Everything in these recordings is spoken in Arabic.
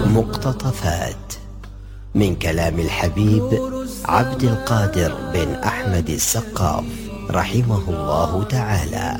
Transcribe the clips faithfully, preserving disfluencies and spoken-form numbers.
مقتطفات من كلام الحبيب عبد القادر بن أحمد السقاف رحمه الله تعالى.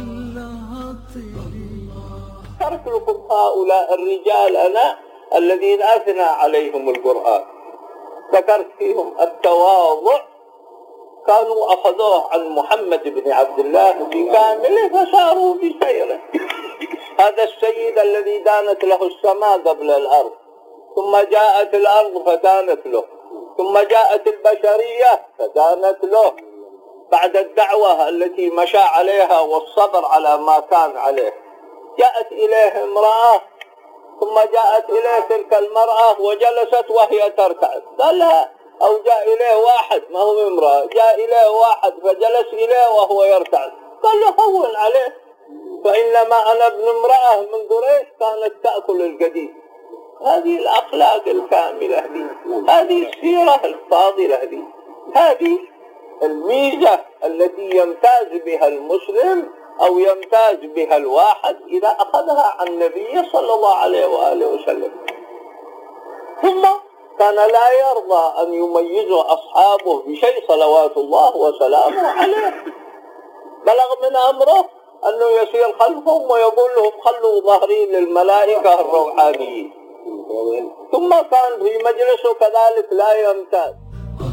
ذكرت لكم هؤلاء الرجال أنا الذين أثنى عليهم القرآن، ذكرت فيهم التواضع، كانوا أخذوه عن محمد بن عبد الله بكامله فساروا بسيره. هذا السيد الذي دانت له السماء قبل الأرض، ثم جاءت الأرض فدانت له، ثم جاءت البشرية فدانت له بعد الدعوة التي مشى عليها والصبر على ما كان عليه. جاءت إليه امرأة، ثم جاءت إليه تلك المرأة وجلست وهي ترتعد، قال لها أو جاء إليه واحد ما هو امرأة، جاء إليه واحد فجلس إليه وهو يرتعد، قال له هون عليه، فإنما أنا ابن امرأة من قريش كانت تأكل الجديد. هذه الأخلاق الكاملة دي، هذه السيرة الفاضلة دي، هذه الميزة التي يمتاز بها المسلم أو يمتاز بها الواحد إذا أخذها عن النبي صلى الله عليه وآله وسلم. ثم كان لا يرضى أن يميز أصحابه بشيء صلوات الله وسلامه عليه، بلغ من أمره أنه يسير خلفهم ويقول لهم خلوا ظهري للملائكة الروحانيين. ثم كان في مجلسه كذلك لا يمتاز.